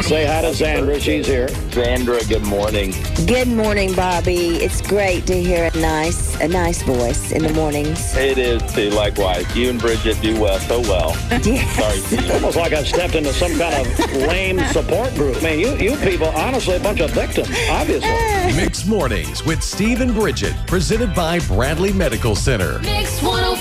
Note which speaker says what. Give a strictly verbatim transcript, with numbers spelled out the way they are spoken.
Speaker 1: Say hi to Zandra. She's here.
Speaker 2: Sandra, good morning.
Speaker 3: Good morning, Bobby. It's great to hear a nice, a nice voice in the mornings.
Speaker 2: It is too. Likewise, you and Bridget do well so well.
Speaker 3: Yes.
Speaker 2: Sorry,
Speaker 1: It's
Speaker 2: Steve.
Speaker 1: almost like I've stepped into some kind of lame support group. I mean, you, you people, honestly, a bunch of victims, obviously.
Speaker 4: Mixed Mornings with Steve and Bridget, presented by Bradley Medical Center.
Speaker 5: Mix one oh